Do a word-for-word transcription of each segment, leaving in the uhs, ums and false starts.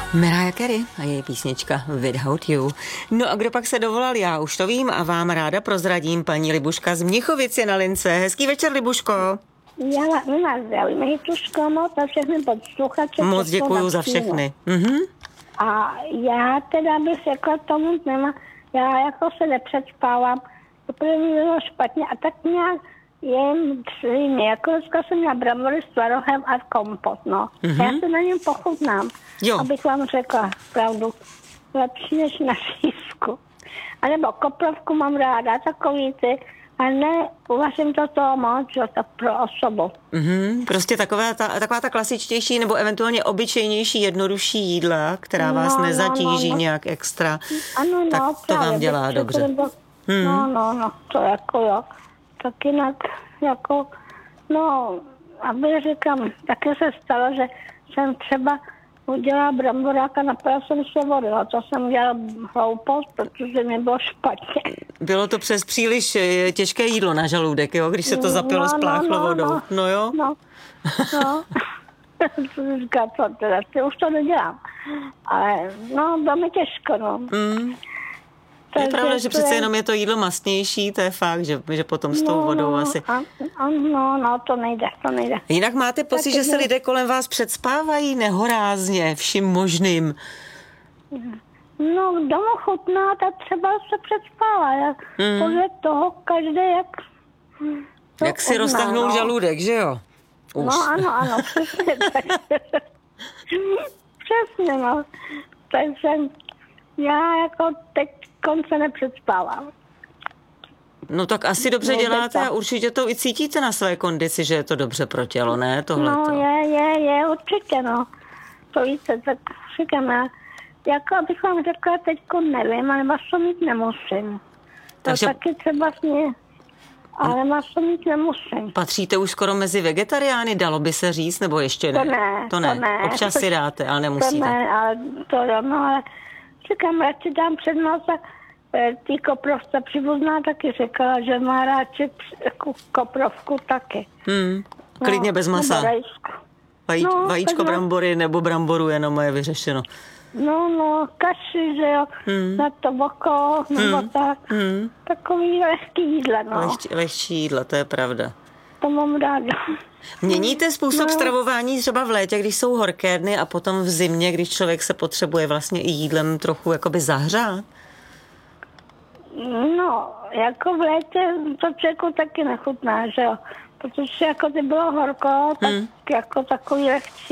Mariah Carey a její písnička Without You. No a kdo pak se dovolal, já už to vím a vám ráda prozradím. Paní Libuška z Mnichovic je na lince. Hezký večer, Libuško. Já vás zdravím, Hejtuško, moc za všechny posluchače. Moc děkuju za všechny. Mhm. A já teda bych řekla tomu nema, já jako se nepředspávám, protože mi bylo špatně a tak nějak jen třině, jako dneska jsem měla brambory s tvarohem a kompot, no. Mm-hmm. Já se na něm pochutnám, jo. Abych vám řekla pravdu, lepší než na řízku. A nebo koprovku mám ráda, takový ty, a ne, uvařím to toho moc, že to pro osobu. Mm-hmm. Prostě taková ta, taková ta klasičtější nebo eventuálně obyčejnější, jednodušší jídla, která vás no, nezatíží no, no. nějak extra, ano, no, tak to právě, vám dělá dobře. Nebo, hmm. No, no, no, to jako jo. Tak jinak, jako, no, aby říkám, taky se stalo, že jsem třeba udělala bramboráka, napila jsem se vody, a to jsem udělala hloupost, protože mi bylo špatně. Bylo to přes příliš těžké jídlo na žaludek, jo, když se to zapilo no, s pláchlo no, vodou, no, no jo? No, no, co říká, co teda, už to nedělám, ale no, bylo mi těžko, no. Mm. Je Takže pravda, že přece jenom je to jídlo mastnější, to je fakt, že, že potom s tou no, vodou asi. A, a, no, no, to nejde, to nejde. Jinak máte pocit, že se ne... lidé kolem vás předspávají nehorázně vším možným? No, doma chutná, tak třeba se předspává. Mm. Podle toho každý jak... Jak si roztáhnul no. žaludek, že jo? Už. No, ano, ano, přesně tak. Přesně, no. Takže já jako teď konce nepředspávám. No tak asi dobře Nejde děláte to. A určitě to i cítíte na své kondici, že je to dobře pro tělo, ne? Tohleto. No je, je, je, určitě, no. To víte, tak říkám, já, jako abych vám řekla, teďko nevím, ale maso mít nemusím. Takže... To taky třeba mě, ale maso mít nemusím. Patříte už skoro mezi vegetariány, dalo by se říct, nebo ještě ne? To ne, to ne. To ne. Občas to, si dáte, ale nemusíte. To ne, ale to jo, no, ale říkám, radši dám přednost a tý koprovce příbuzná taky řekla, že má radši koprovku taky. Hmm, klidně no, bez masa. Vaj, no, vajíčko, bez... brambory nebo bramboru jenom je vyřešeno. No, no, kaši, že jo, hmm. na to boko, nebo hmm. tak. Hmm. Takový lehký jídla, no. Lehčí, lehčí jídla, to je pravda. To mám ráda. Měníte způsob no. stravování třeba v létě, když jsou horké dny a potom v zimě, když člověk se potřebuje vlastně i jídlem trochu jakoby zahřát? No, jako v létě to člověku taky nechutná, že jo. Protože jako by bylo horko, tak hmm. jako takový lehčí.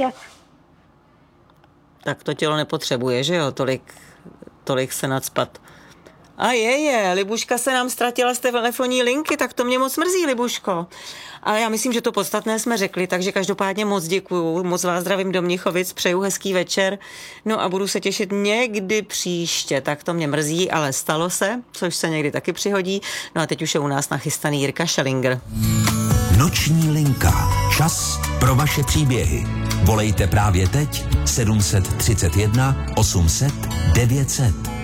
Tak to tělo nepotřebuje, že jo, tolik, tolik se nacpat. A je, je, Libuška se nám ztratila z té telefonní linky, tak to mě moc mrzí, Libuško. Ale já myslím, že to podstatné jsme řekli, takže každopádně moc děkuju, moc vás zdravím do Mnichovic, přeju hezký večer, no a budu se těšit někdy příště, tak to mě mrzí, ale stalo se, což se někdy taky přihodí, no a teď už je u nás nachystaný Jirka Schellinger. Noční linka, čas pro vaše příběhy. Volejte právě teď sedm set třicet jedna osm set devět set.